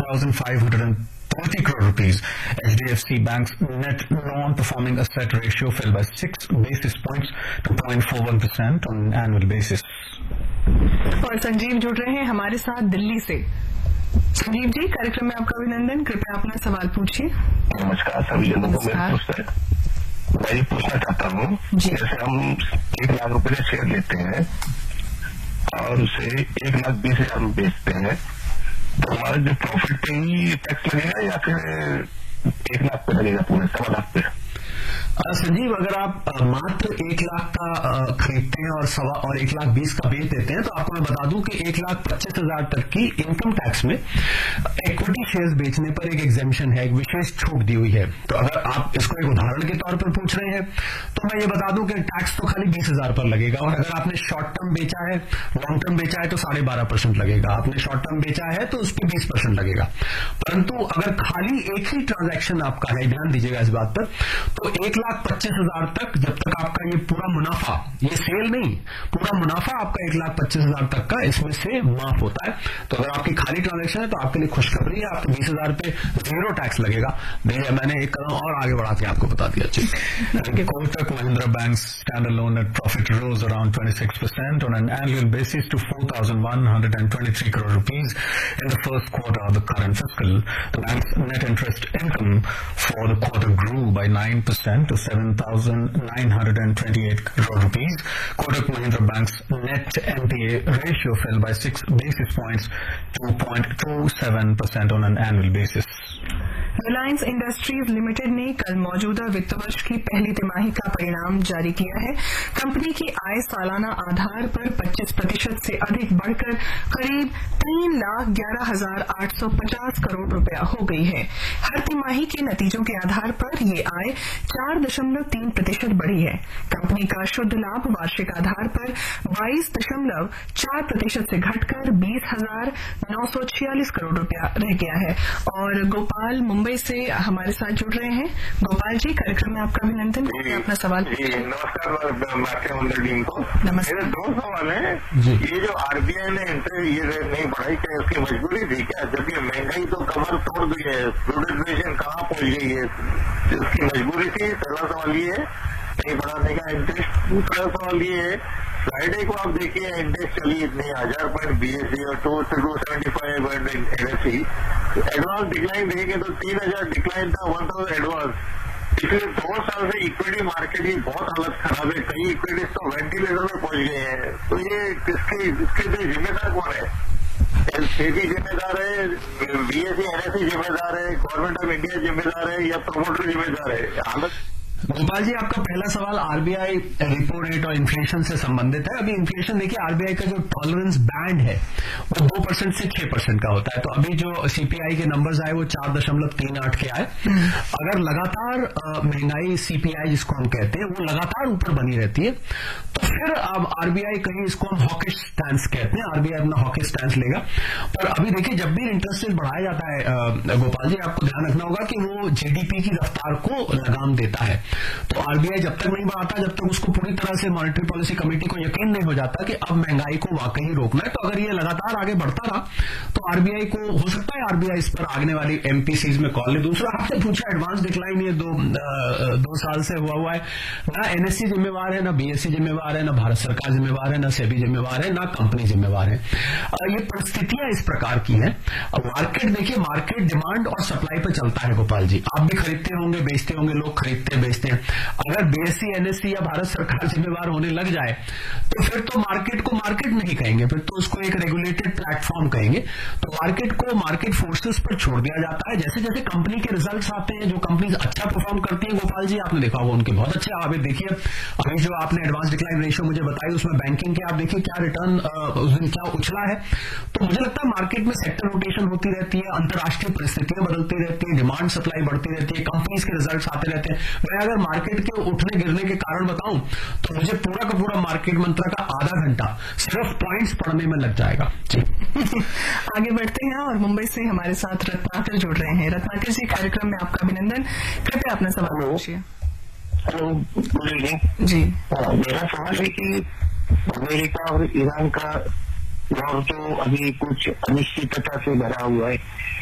4,530 crore rupees. HDFC Bank's net non-performing asset ratio fell by 6 basis points to 0.41% on an annual basis. और संजीव जुड़ रहे हैं हमारे साथ दिल्ली से। संजीव जी, कार्यक्रम में आपका अभिनंदन। कृपया अपना सवाल पूछिए। नमस्कार सभी जनों को। मैं ये पूछना चाहता हूँ, जैसे हम 1 लाख रुपए का शेयर लेते हैं और उसे 1,20,000 में बेचते हैं, तो हमारा जो प्रॉफिट पे ही टैक्स लगेगा या फिर 1 लाख पे लगेगा, पूरे 1.25 लाख पे? संजीव, अगर आप मात्र 1 लाख का खरीदते हैं और 1,20,000 का बेच देते हैं, तो आपको मैं बता दूं कि 1,25,000 तक की इनकम टैक्स में इक्विटी शेयर्स बेचने पर एक एग्जेम्पशन है, एक विशेष छूट दी हुई है। तो अगर आप इसको एक उदाहरण के तौर पर पूछ रहे हैं, तो मैं ये बता दूं कि टैक्स तो खाली 20,000 पर लगेगा, और अगर आपने शॉर्ट टर्म बेचा है, लॉन्ग टर्म बेचा है, तो 12.5% लगेगा। आपने शॉर्ट टर्म बेचा है तो उस पर 20% लगेगा। परंतु अगर खाली एक ही ट्रांजैक्शन आपका है, ध्यान दीजिएगा इस बात पर, तो 1,25,000 तक, जब तक आपका ये पूरा मुनाफा, ये सेल नहीं, पूरा मुनाफा आपका 1,25,000 तक का इसमें से माफ होता है। तो अगर आपकी खाली ट्रांजैक्शन है तो आपके लिए खुशखबरी है, आपके 20,000 पे 0 टैक्स लगेगा। भैया, मैंने एक कदम और आगे बढ़ा के आपको बता दिया। Kotak Mahindra Bank's standalone net profit rose around 26% on an annual basis to 4,123 crore rupees in the first quarter of the current fiscal. The bank's net interest income for the quarter grew by 9% to 7,928 crore rupees. Kotak Mahindra Bank's net NPA ratio fell by 6 basis points to 0.27% on an annual basis. Reliance industries limited ने कल मौजूदा वित्त वर्ष की पहली तिमाही का परिणाम जारी किया है। कंपनी की आय सालाना आधार पर 25% से अधिक बढ़कर करीब 3,11,850 करोड़ रुपया हो गई है। हर तिमाही के नतीजों के आधार पर ये आय 4.3% बढ़ी है। कंपनी का शुद्ध लाभ वार्षिक आधार पर 22.4% से घटकर 20,946 करोड़ रुपया रह गया है। और गोपाल मुंबई से हमारे साथ जुड़ रहे हैं। गोपाल जी, कार्यक्रम में आपका अभिनंदन। अपना सवाल। नमस्कार टीम को। नमस्कार। मेरे 2 सवाल है। ये जो आरबीआई ने इंटरेस्ट ये रेट नहीं बढ़ाई, क्या उसकी मजबूरी थी क्या? जब ये महंगाई तो कमर तोड़ दी है, प्रोडक्शन कहाँ पहुंच गई है, उसकी मजबूरी थी? पहला सवाल ये है, नहीं बढ़ाने का इंटरेस्ट। दूसरा सवाल ये है, फ्राइडे को आप देखिए इंडेक्स चली इतनी 1000 पॉइंट BSE और 275 पॉइंट NSE। एडवांस डिक्लाइन देखेंगे तो 3,000 डिक्लाइन था, 1,000 एडवांस। पिछले 2 साल से इक्विटी मार्केट की बहुत हालत खराब है, कई इक्विटीज तो वेंटिलेटर में पहुंच गए हैं। तो ये इसके लिए जिम्मेदार कौन है? सेबी जिम्मेदार है, BSE NSE जिम्मेदार है, गवर्नमेंट ऑफ इंडिया जिम्मेदार है, या प्रमोटर जिम्मेदार है? हालत। गोपाल जी, आपका पहला सवाल आरबीआई रिपो रेट और इन्फ्लेशन से संबंधित है। अभी इन्फ्लेशन देखिए, आरबीआई का जो टॉलरेंस बैंड है वो 2% से 6% का होता है। तो अभी जो सीपीआई के नंबर्स आए वो 4.38 के आए। अगर लगातार महंगाई सीपीआई जिसको हम कहते हैं वो लगातार ऊपर बनी रहती है, तो फिर अब आरबीआई कहीं इसको हम हॉकिश स्टैंस कहते हैं, आरबीआई अपना हॉकिश स्टैंस लेगा। पर अभी देखिए, जब भी इंटरेस्ट रेट बढ़ाया जाता है गोपाल जी, आपको ध्यान रखना होगा कि वो जीडीपी की रफ्तार को लगाम देता है। तो आरबीआई जब तक नहीं बढ़ाता, जब तक उसको पूरी तरह से मॉनेटरी पॉलिसी कमेटी को यकीन नहीं हो जाता कि अब महंगाई को वाकई रोकना है। तो अगर ये लगातार आगे बढ़ता रहा तो आरबीआई को हो सकता है आरबीआई इस पर आगने वाली एमपीसीज में कॉल ले। दूसरा, आपने पूछा एडवांस डिक्लाइन, ये 2 साल से हुआ है। ना एनएससी जिम्मेवार है, ना बीएससी जिम्मेवार है, ना भारत सरकार जिम्मेवार है, ना सेबी जिम्मेवार है, ना कंपनी जिम्मेवार है। ये परिस्थितियां इस प्रकार की हैं। मार्केट देखिए, मार्केट डिमांड और सप्लाई पर चलता है गोपाल जी। आप भी खरीदते होंगे, बेचते होंगे, लोग खरीदते बेचते हैं। अगर बीएससी एनएससी या भारत सरकार जिम्मेवार होने लग जाए तो फिर तो मार्केट को मार्केट नहीं कहेंगे, फिर तो उसको एक रेगुलेटेड प्लेटफॉर्म कहेंगे। तो मार्केट को मार्केट फोर्सेस पर छोड़ दिया जाता है। जैसे जैसे कंपनी के रिजल्ट्स आते हैं, जो कंपनीज अच्छा परफॉर्म करती है गोपाल जी, आपने देखा होगा उनके बहुत अच्छे। अभी देखिए, अभी जो आपने एडवांस डिक्लाइन रेशियो मुझे बताई, उसमें बैंकिंग के आप देखिए क्या रिटर्न उस दिन क्या उछला है। तो मुझे लगता है मार्केट में सेक्टर रोटेशन होती रहती है, अंतर्राष्ट्रीय परिस्थितियां बदलती रहती है, डिमांड सप्लाई बढ़ती रहती है, कंपनीज के रिजल्ट्स आते रहते हैं। मैं अगर मार्केट के उठने गिरने के कारण बताऊं तो मुझे पूरा का पूरा मार्केट मंत्र का आधा घंटा सिर्फ पॉइंट्स पढ़ने में लग जाएगा जी। आगे बढ़ते हैं और मुंबई से हमारे साथ रत्नाकर जुड़ रहे हैं। रत्नाकर जी, कार्यक्रम में आपका अभिनंदन। कृपया अपना सवाल पूछिए। हेलो, गुड इवनिंग जी। मेरा सवाल है कि अमेरिका और ईरान का वॉर तो अभी कुछ अनिश्चितता से भरा हुआ है,